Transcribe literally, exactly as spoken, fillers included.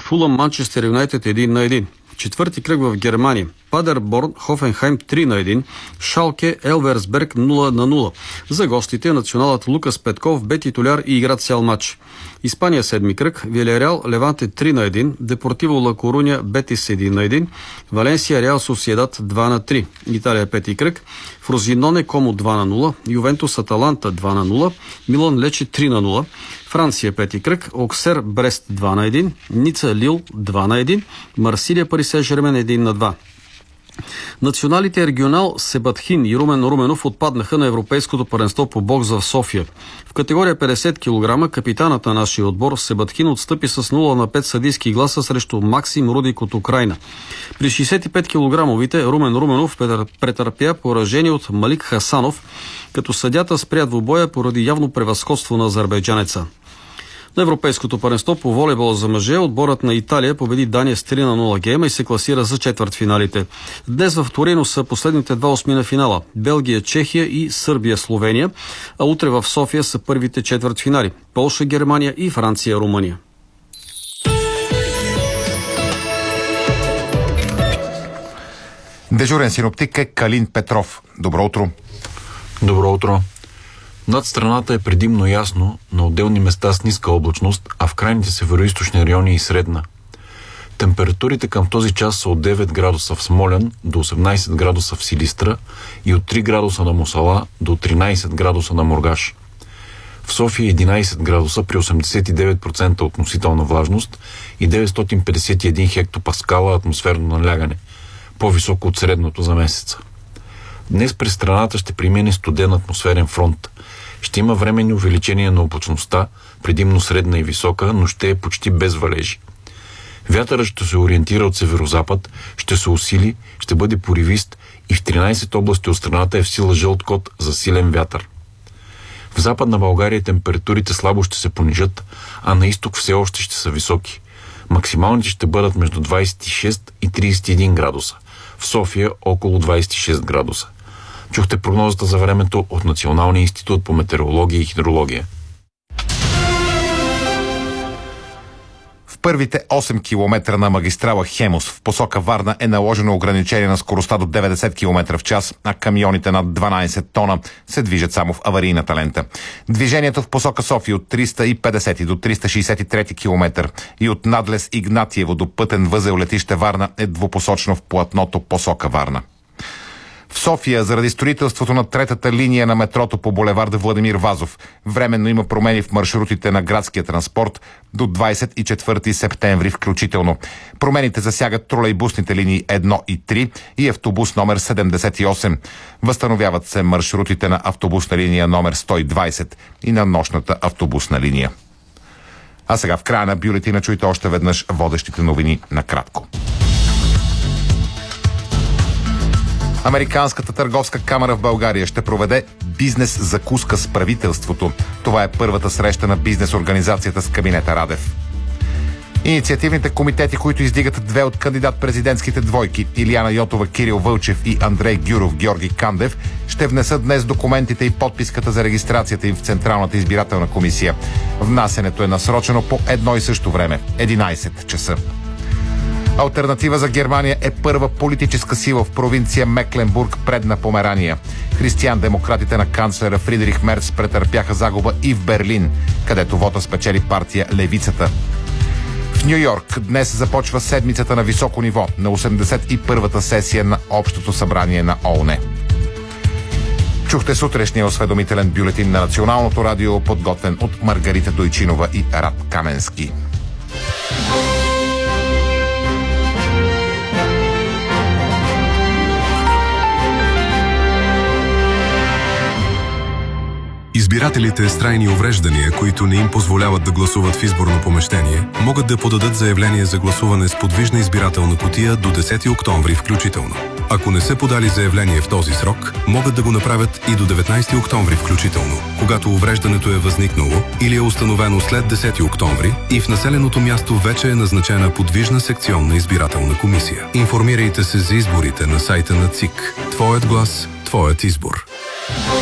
Фулъм Манчестър Юнайтед един на един. Четвърти кръг в Германия. Падерборн Хофенхайм три на един. Шалке Елверсберг нула на нула. За гостите националът Лукас Петков бе титуляр и игра цял матч. Испания седми кръг. Вилереал Леванте три на един. Депортиво Ла Коруня Бетис един на един. Валенсия Реал Сосиедад два на три. Италия пети кръг. Фрозиноне Комо два на нула. Ювентус Аталанта два на нула. Милан Лече три на нула. Франция пети кръг. Оксер Брест два на един. Ница Лил два на един. Марсилия Пари Сен-Жермен един на два. Националите регионал Себатхин и Румен Руменов отпаднаха на Европейското първенство по бокс в София. В категория петдесет килограма капитанът на нашия отбор Себатхин отстъпи с нула на пет съдийски гласа срещу Максим Рудик от Украйна. При шейсет и пет килограмовите Румен Руменов претърпя поражение от Малик Хасанов, като съдята спря двубоя поради явно превъзходство на азербайджанеца. На Европейското първенство по волейбол за мъже отборът на Италия победи Дания с три на нула гейма и се класира за четвъртфиналите. Днес в Торино са последните два осми на финала – Белгия, Чехия и Сърбия, Словения, а утре в София са първите четвъртфинали – Полша, Германия и Франция, Румъния. Дежурен синоптик е Калин Петров. Добро утро. Добро утро. Над страната е предимно ясно, на отделни места с ниска облачност, а в крайните североизточни райони и средна. Температурите към този час са от девет градуса в Смолян до осемнайсет градуса в Силистра и от три градуса на Мусала до тринайсет градуса на Мургаш. В София единайсет градуса при осемдесет и девет процента относителна влажност и деветстотин петдесет и един хектопаскала атмосферно налягане, по-високо от средното за месеца. Днес през страната ще премине студен атмосферен фронт. Ще има временни увеличение на облачността, предимно средна и висока, но ще е почти без валежи. Вятърът ще се ориентира от северозапад, ще се усили, ще бъде поривист и в тринайсет области от страната е в сила жълт код за силен вятър. В Западна България температурите слабо ще се понижат, а на изток все още ще са високи. Максималните ще бъдат между двайсет и шест и трийсет и един градуса. В София около двайсет и шест градуса. Чухте прогнозата за времето от Националния институт по метеорология и хидрология. В първите осем километра на магистрала Хемус в посока Варна е наложено ограничение на скоростта до деветдесет километра в час, а камионите над дванайсет тона се движат само в аварийната лента. Движението в посока София от триста и петдесети до триста шейсет и трети километър и от надлез Игнатиево до пътен възел летище Варна е двупосочно в платното посока Варна. В София, заради строителството на третата линия на метрото по булевард Владимир Вазов, временно има промени в маршрутите на градския транспорт до двайсет и четвърти септември включително. Промените засягат тролейбусните линии едно и три и автобус номер седемдесет и осем. Възстановяват се маршрутите на автобусна линия номер сто и двайсет и на нощната автобусна линия. А сега в края на бюлетина чуйте още веднъж водещите новини накратко. Американската търговска камара в България ще проведе бизнес закуска с правителството. Това е първата среща на бизнес организацията с кабинета Радев. Инициативните комитети, които издигат две от кандидат-президентските двойки – Илияна Йотова, Кирил Вълчев и Андрей Гюров, Георги Кандев, ще внесат днес документите и подписката за регистрацията им в Централната избирателна комисия. Внасенето е насрочено по едно и също време – единайсет часа. Алтернатива за Германия е първа политическа сила в провинция Мекленбург, предна Померания. Християн-демократите на канцлера Фридрих Мерц претърпяха загуба и в Берлин, където вота спечели партия Левицата. В Ню Йорк днес започва седмицата на високо ниво на осемдесет и първата сесия на Общото събрание на ООН. Чухте сутрешния осведомителен бюлетин на Националното радио, подготвен от Маргарита Дойчинова и Рад Каменски. Избирателите с трайни увреждания, които не им позволяват да гласуват в изборно помещение, могат да подадат заявление за гласуване с подвижна избирателна кутия до десети октомври включително. Ако не са подали заявление в този срок, могат да го направят и до деветнайсети октомври включително, когато увреждането е възникнало или е установено след десети октомври и в населеното място вече е назначена подвижна секционна избирателна комисия. Информирайте се за изборите на сайта на ЦИК. Твоят глас, твоят избор.